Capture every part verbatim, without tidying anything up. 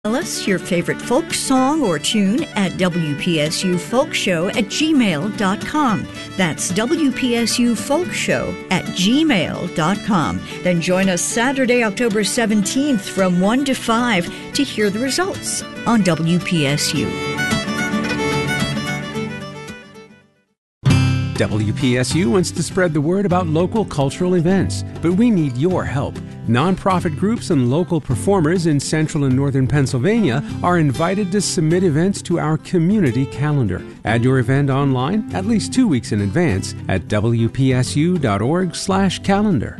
Tell us your favorite folk song or tune at W P S U Folk Show at gmail dot com. That's W P S U Folk Show at gmail dot com. Then join us Saturday, October seventeenth from one to five to hear the results on W P S U. W P S U wants to spread the word about local cultural events, but we need your help. Nonprofit groups and local performers in central and northern Pennsylvania are invited to submit events to our community calendar. Add your event online at least two weeks in advance at W P S U dot org slash calendar.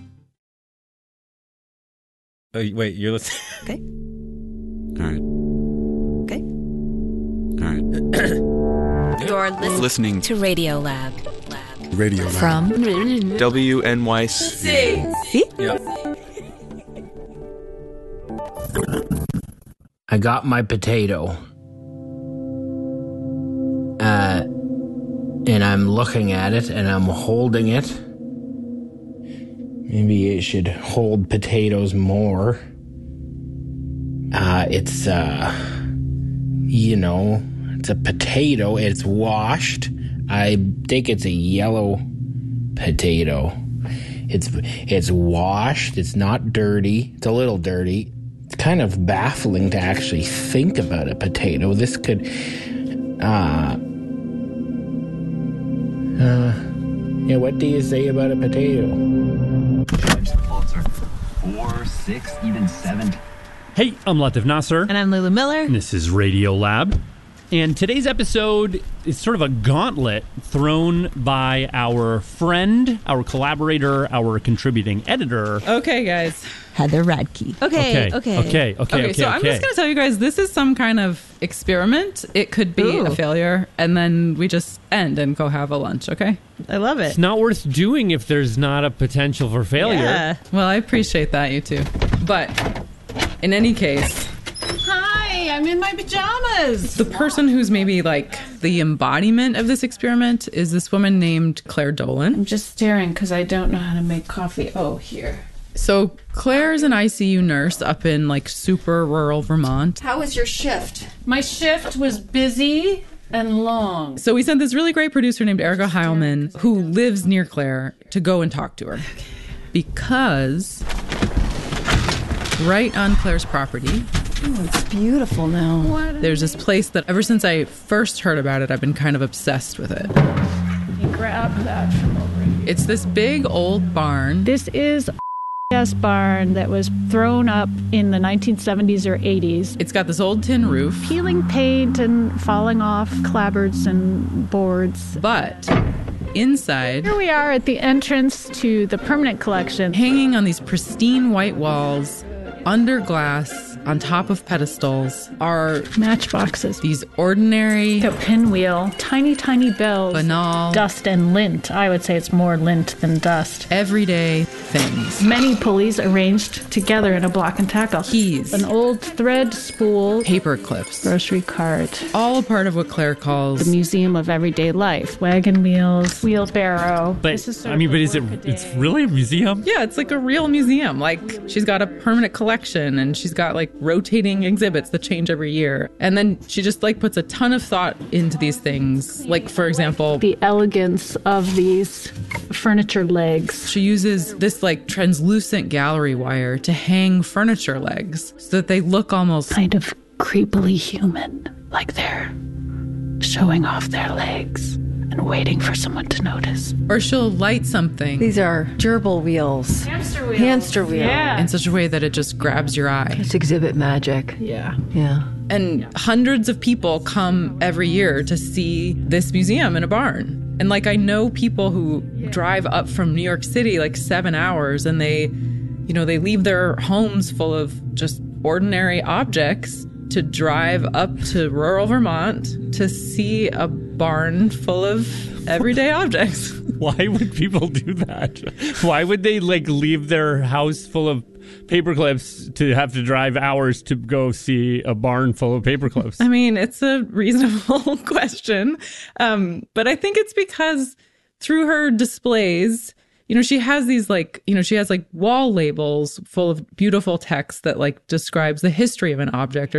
Oh, wait, you're listening? Okay. All right. Okay. All right. You're listening, listening to Radio Lab. Lab. Radio Lab. From W N Y C. See? Yeah. I got my potato. Uh, and I'm looking at it and I'm holding it. Maybe I should hold potatoes more. Uh, it's, uh, you know, it's a potato. It's washed. I think it's a yellow potato. It's it's washed. It's not dirty. It's a little dirty. It's kind of baffling to actually think about a potato. This could, uh, uh, yeah. What do you say about a potato? Four, six, even seven. Hey, I'm Latif Nasser. And I'm Lulu Miller. And this is Radio Lab. And today's episode is sort of a gauntlet thrown by our friend, our collaborator, our contributing editor. Okay, guys. Heather Radke. Okay, Okay, okay. okay, okay, Okay, okay, so I'm okay. just going to tell you guys, this is some kind of experiment. It could be Ooh. a failure, and then we just end and go have a lunch, okay? I love it. It's not worth doing if there's not a potential for failure. Yeah. Well, I appreciate that, you too. But in any case, Hi, I'm in my pajamas. the person who's maybe like the embodiment of this experiment is this woman named Claire Dolan. I'm just staring because I don't know how to make coffee. Oh, here. So Claire's an I C U nurse up in like super rural Vermont. How was your shift? My shift was busy and long. So we sent this really great producer named Erica Heilman, who lives near Claire, to go and talk to her. Because right on Claire's property, Oh, it's beautiful now. What? there's this place that ever since I first heard about it, I've been kind of obsessed with it. You grab that from over here. It's this big old barn. This is a S barn that was thrown up in the nineteen seventies or eighties. It's got this old tin roof. Peeling paint and falling off clapboards and boards. But inside, Here we are at the entrance to the permanent collection. hanging on these pristine white walls, under glass, on top of pedestals, are Matchboxes. these ordinary, A pinwheel. Tiny, tiny bells. banal, Dust and lint. I would say it's more lint than dust. everyday things. Many pulleys arranged together in a block and tackle. Keys, An old thread spool. paper clips, Grocery cart. all a part of what Claire calls The Museum of Everyday Life. Wagon wheels. Wheelbarrow. But, This is sort I mean, of but a is it, work a it's day. really a museum? Yeah, it's like a real museum. Like, she's got a permanent collection and she's got like rotating exhibits that change every year. And then she just like puts a ton of thought into these things. Like, for example, The elegance of these furniture legs. she uses this like translucent gallery wire to hang furniture legs so that they look almost Kind of creepily human. Like they're showing off their legs and waiting for someone to notice. or she'll light something These are gerbil wheels. Hamster wheels. Hamster wheel. Yeah. in such a way that it just grabs your eye. It's exhibit magic. Yeah. Yeah. And hundreds of people come every year to see this museum in a barn. And like, I know people who drive up from New York City like seven hours and they, you know, they leave their homes full of just ordinary objects to drive up to rural Vermont to see a barn full of everyday objects. Why would people do that? Why would they like leave their house full of paper clips to have to drive hours to go see a barn full of paper clips? I mean, it's a reasonable question. Um, but I think it's because through her displays, you know, she has these like, you know, she has like wall labels full of beautiful text that like describes the history of an object or